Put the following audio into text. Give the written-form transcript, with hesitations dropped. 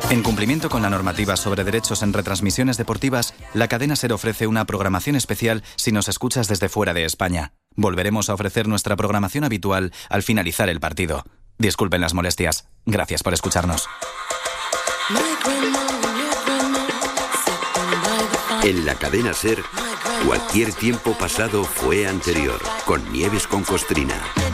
En cumplimiento con la normativa sobre derechos en retransmisiones deportivas, la cadena SER ofrece una programación especial si nos escuchas desde fuera de España. Volveremos a ofrecer nuestra programación habitual al finalizar el partido. Disculpen las molestias. Gracias por escucharnos. En la cadena SER, cualquier tiempo pasado fue anterior, con Nieves con Costrina.